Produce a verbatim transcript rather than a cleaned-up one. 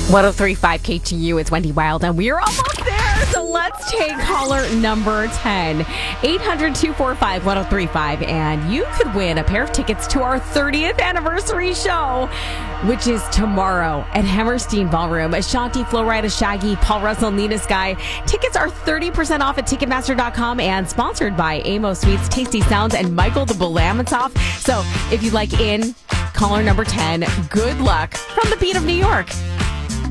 one oh three point five K T U, it's Wendy Wild, and we are almost there. So let's take caller number ten. eight hundred, two four five, one oh three five. And you could win a pair of tickets to our thirtieth anniversary show, which is tomorrow at Hammerstein Ballroom. Ashanti, Flo Rida, Shaggy, Paul Russell, Nina Sky. Tickets are thirty percent off at Ticketmaster dot com and sponsored by Amos Sweets, Tasty Sounds, and Michael the Balamatov. So if you'd like in, caller number ten, good luck from the beat of New York.